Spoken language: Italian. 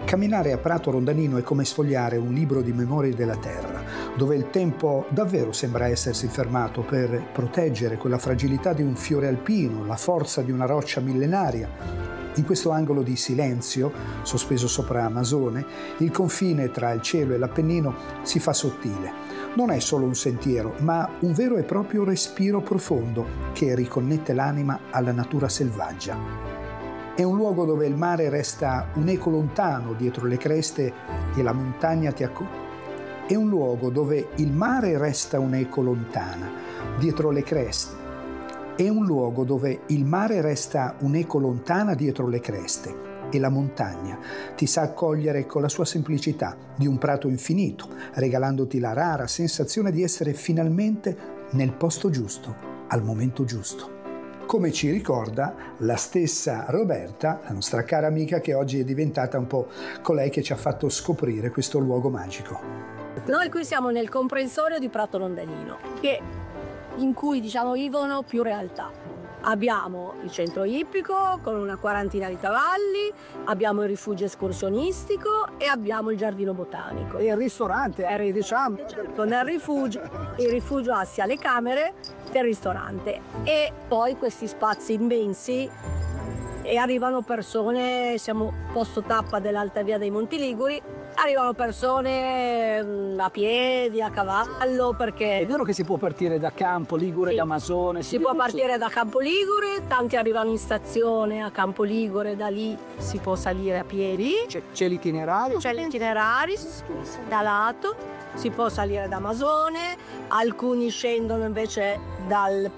Camminare a Prato Rondanino è come sfogliare un libro di memorie della terra, dove il tempo davvero sembra essersi fermato per proteggere quella fragilità di un fiore alpino, la forza di una roccia millenaria. In questo angolo di silenzio, sospeso sopra Amazone, il confine tra il cielo e l'Appennino si fa sottile. Non è solo un sentiero, ma un vero e proprio respiro profondo che riconnette l'anima alla natura selvaggia. È un luogo dove il mare resta un eco lontano dietro le creste e la montagna ti accoglie. È un luogo dove il mare resta un'eco lontana dietro le creste. È un luogo dove il mare resta un'eco lontana dietro le creste e la montagna ti sa accogliere con la sua semplicità di un prato infinito, regalandoti la rara sensazione di essere finalmente nel posto giusto, al momento giusto. Come ci ricorda la stessa Roberta, la nostra cara amica, che oggi è diventata un po' colei che ci ha fatto scoprire questo luogo magico. Noi qui siamo nel comprensorio di Prato Rondanino, in cui vivono più realtà. Abbiamo il centro ippico con una quarantina di cavalli, abbiamo il rifugio escursionistico e abbiamo il giardino botanico. E il ristorante, diciamo. Certo, nel rifugio, il rifugio ha sia le camere del ristorante e poi questi spazi immensi e arrivano persone, siamo posto tappa dell'Alta Via dei Monti Liguri, arrivano persone a piedi, a cavallo, perché... È vero che si può partire da Campo Ligure, sì, da Amazone? Si può partire da Campo Ligure, tanti arrivano in stazione a Campo Ligure, da lì si può salire a piedi. C'è l'itinerario? C'è l'itinerario da lato, si può salire da Amazone, alcuni scendono invece dal